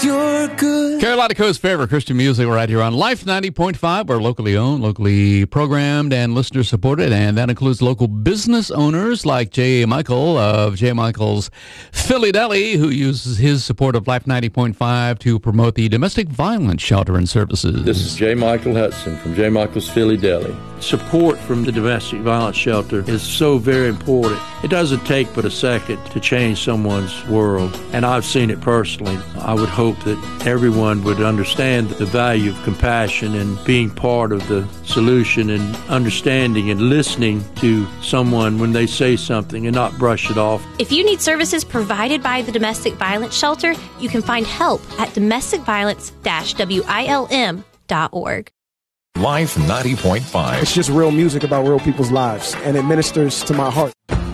you're good. Carolina Coast's favorite Christian music right here on Life 90.5. We're locally owned, locally programmed, and listener supported, and that includes local business owners like J. Michael of J. Michael's Philly Deli, who uses his support of Life 90.5 to promote the domestic violence shelter and services. This is J. Michael Hudson from J. Michael's Philly Deli. Support from the domestic violence shelter is so very important. It doesn't take but a second to change someone's world, and I've seen it personally. I would hope that everyone would understand the value of compassion and being part of the solution and understanding and listening to someone when they say something and not brush it off. If you need services provided by the Domestic Violence Shelter, you can find help at domesticviolence-wilm.org. Life 90.5. It's just real music about real people's lives, and it ministers to my heart.